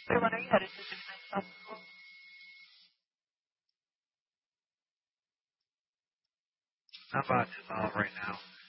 So when are you headed to the next festival? How about right now?